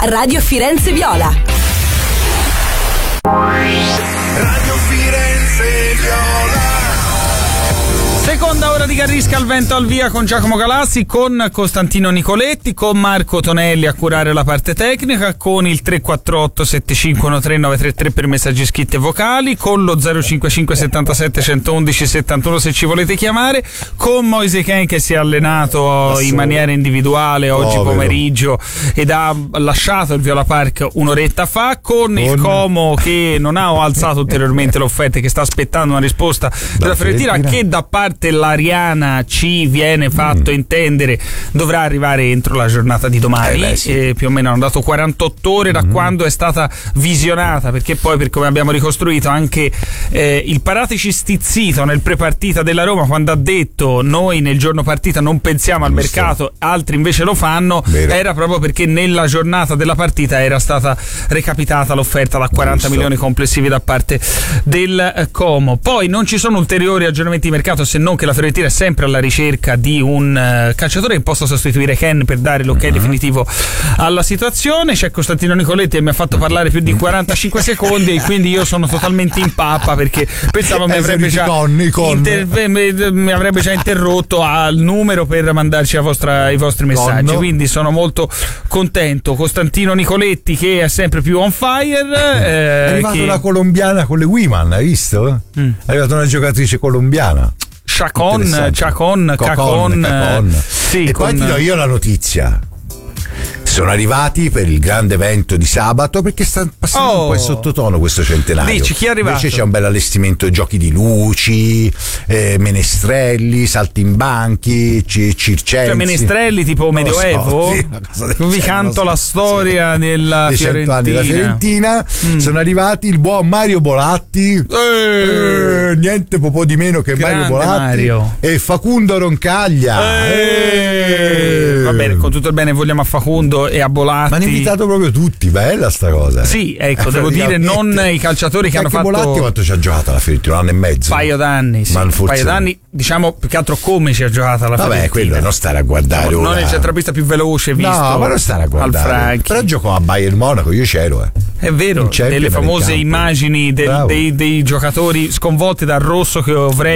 Radio Firenze Viola. Radio Firenze Viola. Seconda ora di Carrisca al vento al via con Giacomo Galassi, con Costantino Nicoletti, con Marco Tonelli a curare la parte tecnica, con il 348 7513 933 per messaggi scritti e vocali, con lo 055 77 111 71 se ci volete chiamare, con Moise Ken che si è allenato in maniera individuale oggi pomeriggio ed ha lasciato il Viola Park un'oretta fa, con il Como che non ha alzato ulteriormente l'offerta e che sta aspettando una risposta della Fiorentina che da parte l'Ariana ci viene fatto intendere dovrà arrivare entro la giornata di domani. Più o meno hanno dato 48 ore da quando è stata visionata, perché poi, per come abbiamo ricostruito, anche il Paratici stizzito nel prepartita della Roma, quando ha detto noi nel giorno partita non pensiamo al mercato, altri invece lo fanno, era proprio perché nella giornata della partita era stata recapitata l'offerta da 40 milioni complessivi da parte del Como. Poi non ci sono ulteriori aggiornamenti di mercato, se non che la Fiorentina è sempre alla ricerca di un calciatore che possa sostituire Ken per dare l'ok definitivo alla situazione. C'è Costantino Nicoletti che mi ha fatto parlare più di 45 secondi e quindi io sono totalmente in pappa, perché pensavo mi avrebbe già interrotto al numero per mandarci i vostri messaggi, quindi sono molto contento. Costantino Nicoletti che è sempre più on fire. È arrivata una colombiana con le Wiman, hai visto? È arrivata una giocatrice colombiana. Cacon. Sì, e poi ti do io la notizia. Sono arrivati per il grande evento di sabato, perché sta passando un po' in sottotono questo centenario. Dici, chi è arrivato? Invece c'è un bel allestimento, giochi di luci, menestrelli, saltimbanchi, circensi. Cioè menestrelli tipo Medioevo? Vi canto la storia della Fiorentina. Sono arrivati il buon Mario Bolatti, niente po' di meno che grande Mario Bolatti Mario. E Facundo Roncaglia. Va bene, con tutto il bene vogliamo a Facundo e a Bolatti. Ma hanno invitato proprio tutti, bella sta cosa. Sì, ecco, devo dire, non i calciatori che hanno fatto. Bolatti quanto ci ha giocato alla Fiorentina? Un anno e mezzo? Un paio d'anni, sì. Un paio d'anni, diciamo, più che altro come ci ha giocato alla Fiorentina. Vabbè, quello è non stare a guardare. Non è il centrocampista più veloce visto. No, ma non stare a guardare. Però giocò a Bayern Monaco, io c'ero. È vero, delle famose immagini dei giocatori sconvolti dal rosso che